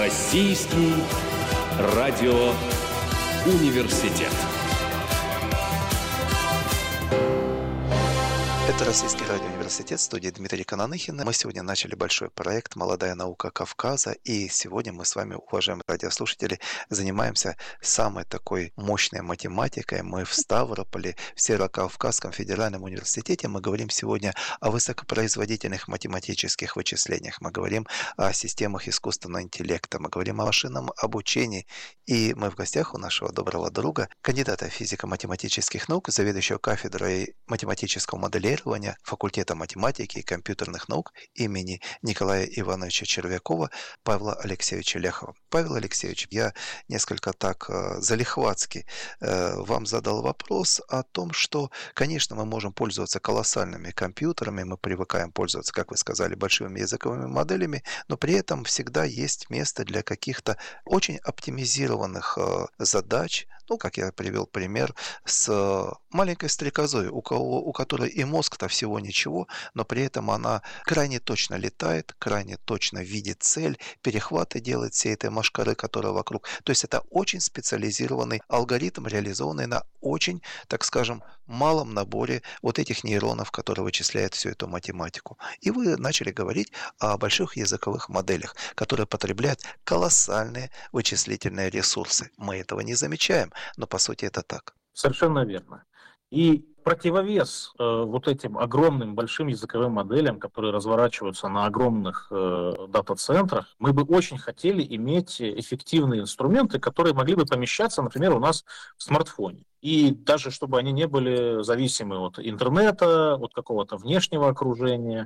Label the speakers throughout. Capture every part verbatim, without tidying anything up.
Speaker 1: Российский радиоуниверситет.
Speaker 2: Это Российский радиоуниверситет, в студии Дмитрий Кананыхин. Мы сегодня начали большой проект «Молодая наука Кавказа», и сегодня мы с вами, уважаемые радиослушатели, занимаемся самой такой мощной математикой. Мы в Ставрополе, в Северо-Кавказском федеральном университете. Мы говорим сегодня о высокопроизводительных математических вычислениях. Мы говорим о системах искусственного интеллекта. Мы говорим о машинном обучении. И мы в гостях у нашего доброго друга, кандидата физико-математических наук, заведующего кафедрой математического моделирования факультета математики и компьютерных наук имени Николая Ивановича Червякова Павла Алексеевича Ляхова. Павел Алексеевич, я несколько так э, залихватски э, вам задал вопрос о том, что, конечно, мы можем пользоваться колоссальными компьютерами, мы привыкаем пользоваться, как вы сказали, большими языковыми моделями, но при этом всегда есть место для каких-то очень оптимизированных э, задач. Ну, как я привел пример с маленькой стрекозой, у, кого, у которой и мозг-то всего ничего, но при этом она крайне точно летает, крайне точно видит цель, перехваты делает всей этой машкары, которая вокруг. То есть это очень специализированный алгоритм, реализованный на очень, так скажем, малом наборе вот этих нейронов, которые вычисляют всю эту математику. И вы начали говорить о больших языковых моделях, которые потребляют колоссальные вычислительные ресурсы. Мы этого не замечаем, но по сути это так.
Speaker 3: Совершенно верно. И противовес э, вот этим огромным большим языковым моделям, которые разворачиваются на огромных э, дата-центрах, мы бы очень хотели иметь эффективные инструменты, которые могли бы помещаться, например, у нас в смартфоне. И даже чтобы они не были зависимы от интернета, от какого-то внешнего окружения.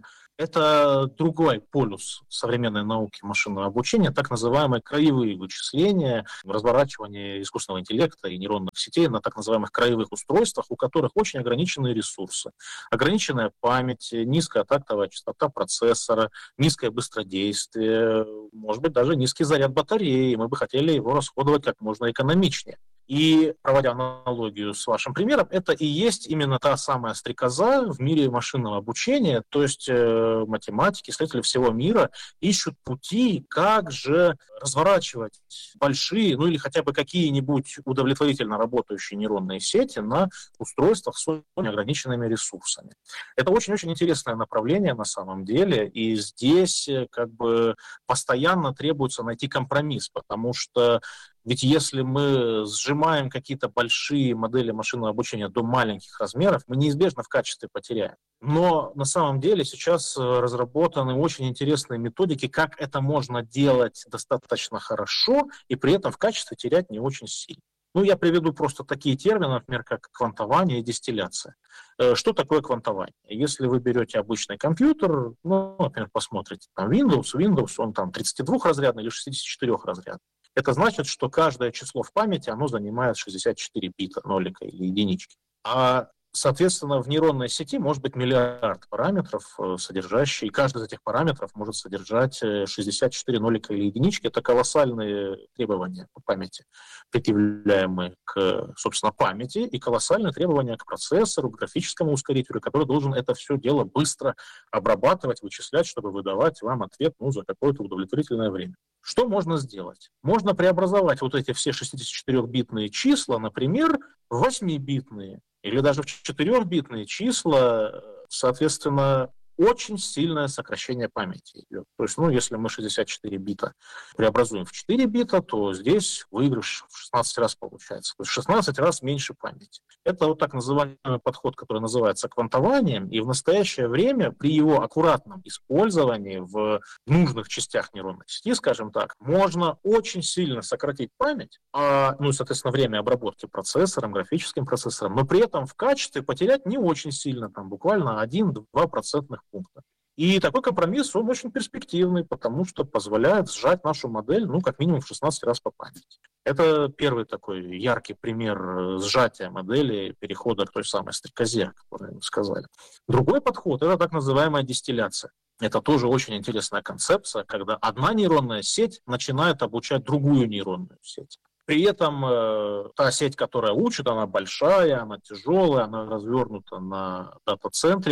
Speaker 3: Это другой полюс современной науки машинного обучения, так называемые краевые вычисления, разворачивание искусственного интеллекта и нейронных сетей на так называемых краевых устройствах, у которых очень ограниченные ресурсы, ограниченная память, низкая тактовая частота процессора, низкое быстродействие, может быть, даже низкий заряд батареи. Мы бы хотели его расходовать как можно экономичнее. И, проводя аналогию с вашим примером, это и есть именно та самая стрекоза в мире машинного обучения, то есть э, математики, исследователи всего мира ищут пути, как же разворачивать большие, ну или хотя бы какие-нибудь удовлетворительно работающие нейронные сети на устройствах с очень ограниченными ресурсами. Это очень-очень интересное направление на самом деле, и здесь как бы постоянно требуется найти компромисс, потому что ведь если мы сжимаем какие-то большие модели машинного обучения до маленьких размеров, мы неизбежно в качестве потеряем. Но на самом деле сейчас разработаны очень интересные методики, как это можно делать достаточно хорошо и при этом в качестве терять не очень сильно. Ну, я приведу просто такие термины, например, как квантование и дистилляция. Что такое квантование? Если вы берете обычный компьютер, ну, например, посмотрите, там Windows, Windows, он там тридцатидвухразрядный или шестидесятичетырехразрядный. Это значит, что каждое число в памяти, оно занимает шестьдесят четыре бита, нолика или единички. А, соответственно, в нейронной сети может быть миллиард параметров, содержащие, и каждый из этих параметров может содержать шестьдесят четыре нолика или единички. Это колоссальные требования по памяти, предъявляемые к, собственно, памяти, и колоссальные требования к процессору, к графическому ускорителю, который должен это все дело быстро обрабатывать, вычислять, чтобы выдавать вам ответ, ну, за какое-то удовлетворительное время. Что можно сделать? Можно преобразовать вот эти все шестидесятичетырёхбитные числа, например, в восьмибитные или даже в четырёхбитные числа, соответственно, очень сильное сокращение памяти идет. То есть, ну, если мы шестьдесят четыре бита преобразуем в четыре бита, то здесь выигрыш в шестнадцать раз получается. То есть шестнадцать раз меньше памяти. Это вот так называемый подход, который называется квантованием, и в настоящее время при его аккуратном использовании в нужных частях нейронной сети, скажем так, можно очень сильно сократить память, а, ну, соответственно, время обработки процессором, графическим процессором, но при этом в качестве потерять не очень сильно, там буквально один-два процентных пункта. И такой компромисс, он очень перспективный, потому что позволяет сжать нашу модель, ну, как минимум в шестнадцать раз по памяти. Это первый такой яркий пример сжатия модели, перехода к той самой стрекозе, которую мы сказали. Другой подход – это так называемая дистилляция. Это тоже очень интересная концепция, когда одна нейронная сеть начинает обучать другую нейронную сеть. При этом э, та сеть, которая учит, она большая, она тяжелая, она развернута на дата-центре,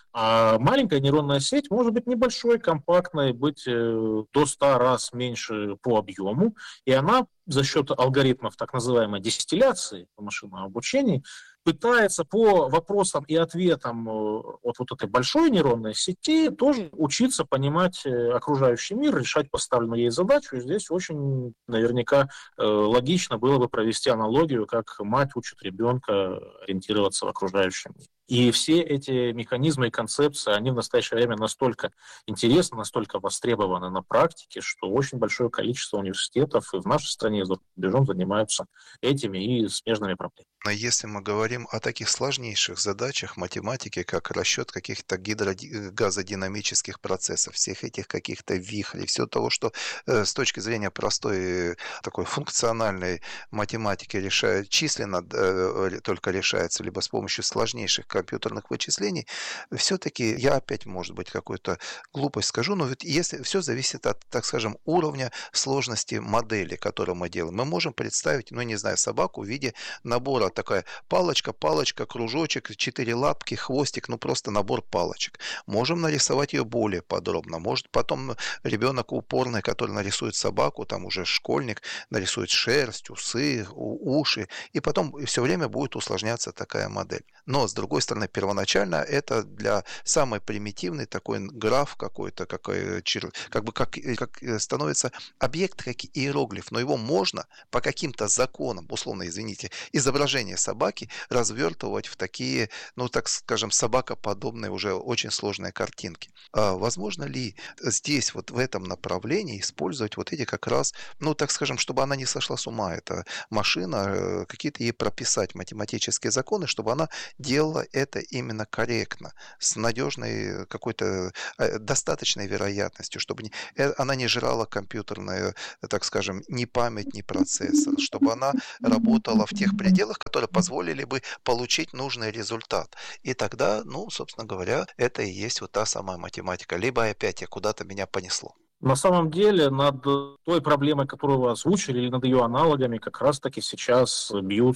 Speaker 3: А маленькая нейронная сеть может быть небольшой, компактной, быть э, до ста раз меньше по объему, и она за счет алгоритмов так называемой дистилляции по машинному обучению пытается по вопросам и ответам э, от вот этой большой нейронной сети тоже учиться понимать э, окружающий мир, решать поставленную ей задачу. И здесь очень наверняка э, логично было бы провести аналогию, как мать учит ребенка ориентироваться в окружающем мире. И все эти механизмы и концепции, они в настоящее время настолько интересны, настолько востребованы на практике, что очень большое количество университетов и в нашей стране, и за рубежом занимаются этими и смежными проблемами.
Speaker 2: Но если мы говорим о таких сложнейших задачах математики, как расчет каких-то гидрогазодинамических процессов, всех этих каких-то вихрей, все того, что э, с точки зрения простой такой функциональной математики решает, численно э, только решается, либо с помощью сложнейших компьютерных вычислений, все-таки я опять, может быть, какую-то глупость скажу, но ведь если все зависит от, так скажем, уровня сложности модели, которую мы делаем. Мы можем представить, ну, не знаю, собаку в виде набора, такая палочка, палочка, кружочек, четыре лапки, хвостик, ну, просто набор палочек. Можем нарисовать ее более подробно. Может, потом ребенок упорный, который нарисует собаку, там уже школьник, нарисует шерсть, усы, уши, и потом все время будет усложняться такая модель. Но, с другой стороны, первоначально это для самой примитивной такой граф какой-то, какой, как бы как, как становится объект, как иероглиф, но его можно по каким-то законам, условно, извините, изображение собаки развертывать в такие, ну, так скажем, собакоподобные уже очень сложные картинки. А возможно ли здесь, вот в этом направлении, использовать вот эти как раз, ну, так скажем, чтобы она не сошла с ума, эта машина, какие-то ей прописать математические законы, чтобы она делала это именно корректно, с надежной какой-то достаточной вероятностью, чтобы не, она не жрала компьютерную, так скажем, ни память, ни процессор, чтобы она работала в тех пределах, которые позволили бы получить нужный результат. И тогда, ну, собственно говоря, это и есть вот та самая математика. Либо опять я куда-то меня понесло.
Speaker 3: На самом деле над той проблемой, которую вы озвучили, или над ее аналогами, как раз-таки сейчас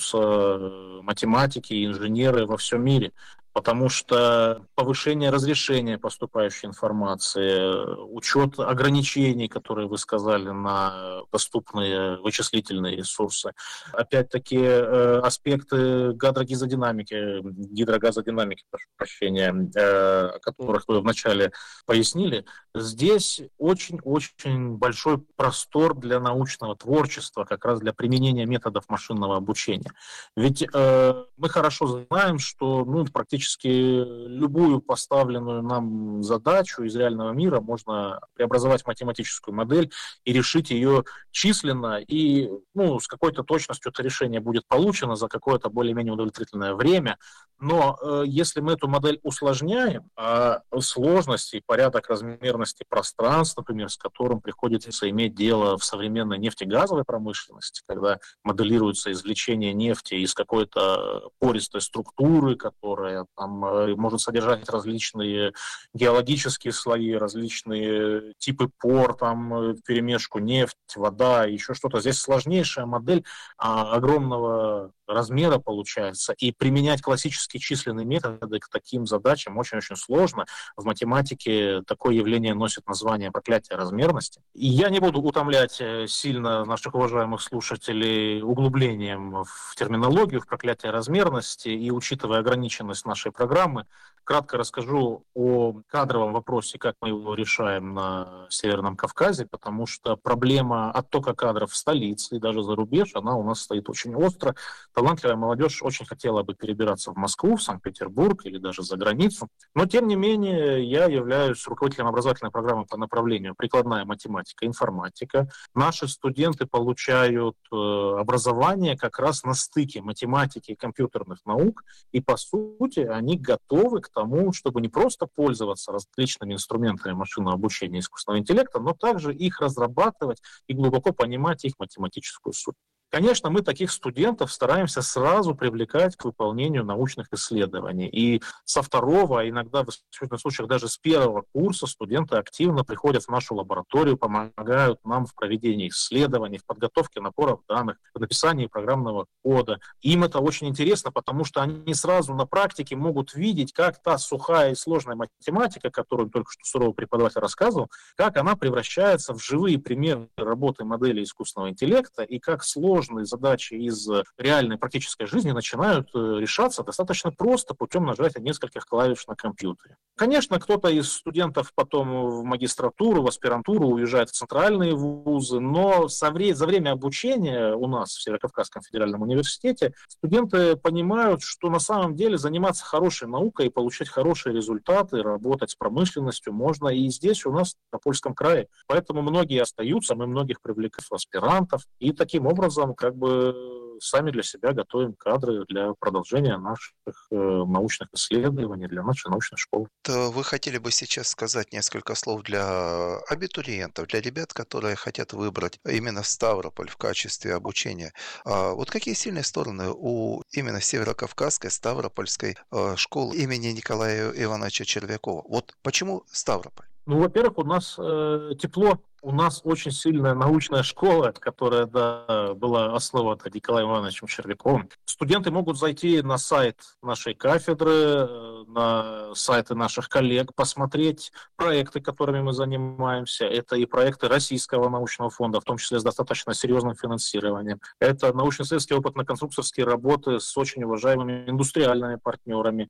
Speaker 3: бьются математики и инженеры во всем мире. Потому что повышение разрешения поступающей информации, учет ограничений, которые вы сказали, на доступные вычислительные ресурсы, опять-таки аспекты гидрогазодинамики, гидрогазодинамики, прошу прощения, о которых вы вначале пояснили, здесь очень-очень большой простор для научного творчества, как раз для применения методов машинного обучения. Ведь э, мы хорошо знаем, что ну, практически любую поставленную нам задачу из реального мира можно преобразовать в математическую модель и решить ее численно, и ну, с какой-то точностью это решение будет получено за какое-то более-менее удовлетворительное время. Но э, если мы эту модель усложняем, а сложности и порядок размерности пространств, например, с которым приходится иметь дело в современной нефтегазовой промышленности, когда моделируется извлечение нефти из какой-то пористой структуры, которая там, может содержать различные геологические слои, различные типы пор, там, перемешку нефть, вода, еще что-то. Здесь сложнейшая модель а, огромного размера получается, и применять классические численные методы к таким задачам очень-очень сложно. В математике такое явление носит название проклятие размерности. И я не буду утомлять сильно наших уважаемых слушателей углублением в терминологию, в проклятие размерности, и учитывая ограниченность нашей программы, кратко расскажу о кадровом вопросе, как мы его решаем на Северном Кавказе, потому что проблема оттока кадров в столице и даже за рубеж, она у нас стоит очень остро. Талантливая молодежь очень хотела бы перебираться в Москву, в Санкт-Петербург или даже за границу. Но, тем не менее, я являюсь руководителем образовательной программы по направлению прикладная математика, информатика. Наши студенты получают э, образование как раз на стыке математики и компьютерных наук, и, по сути, они готовы к тому, чтобы не просто пользоваться различными инструментами машинного обучения и искусственного интеллекта, но также их разрабатывать и глубоко понимать их математическую суть. Конечно, мы таких студентов стараемся сразу привлекать к выполнению научных исследований. И со второго, а иногда в исключительных случаях даже с первого курса студенты активно приходят в нашу лабораторию, помогают нам в проведении исследований, в подготовке наборов данных, в написании программного кода. Им это очень интересно, потому что они сразу на практике могут видеть, как та сухая и сложная математика, которую только что суровый преподаватель рассказывал, как она превращается в живые примеры работы модели искусственного интеллекта и как сложные задачи из реальной практической жизни начинают решаться достаточно просто путем нажатия нескольких клавиш на компьютере. Конечно, кто-то из студентов потом в магистратуру, в аспирантуру уезжает в центральные вузы, но со вре- за время обучения у нас в Северо-Кавказском федеральном университете студенты понимают, что на самом деле заниматься хорошей наукой и получать хорошие результаты, работать с промышленностью можно и здесь у нас, на Польском крае. Поэтому многие остаются, мы многих привлекаем в аспирантов, и таким образом как бы сами для себя готовим кадры для продолжения наших э, научных исследований, для нашей научной школы.
Speaker 2: То вы хотели бы сейчас сказать несколько слов для абитуриентов, для ребят, которые хотят выбрать именно Ставрополь в качестве обучения. А вот какие сильные стороны у именно Северокавказской, Ставропольской э, школы имени Николая Ивановича Червякова? Вот почему Ставрополь?
Speaker 3: Ну, во-первых, у нас э, тепло, у нас очень сильная научная школа, которая да, была основана Николаем Ивановичем Червяковым. Студенты могут зайти на сайт нашей кафедры, на сайты наших коллег, посмотреть проекты, которыми мы занимаемся. Это и проекты Российского научного фонда, в том числе с достаточно серьезным финансированием. Это научно-исследовательские опытно-конструкторские работы с очень уважаемыми индустриальными партнерами.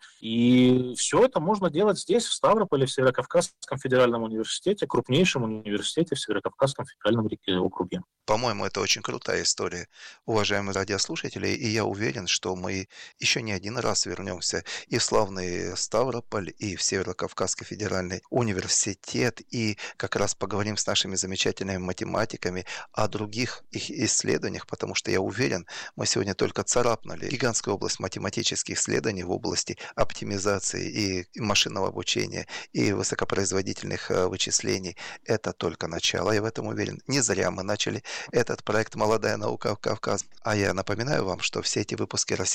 Speaker 3: И все это можно делать здесь, в Ставрополе, в Северо-Кавказском федеральном университете, крупнейшем университете в Северо-Кавказском федеральном округе.
Speaker 2: По-моему, это очень крутая история, уважаемые радиослушатели, и я уверен, что мы еще не один раз вернемся и в славный Ставрополь, и в Северо-Кавказский федеральный университет, и как раз поговорим с нашими замечательными математиками о других их исследованиях, потому что я уверен, мы сегодня только царапнули гигантскую область математических исследований в области оптимизации и машинного обучения, и высокопроизводительных э, вычислений. Это только начало, я в этом уверен. Не зря мы начали этот проект «Молодая наука в Кавказ». А я напоминаю вам, что все эти выпуски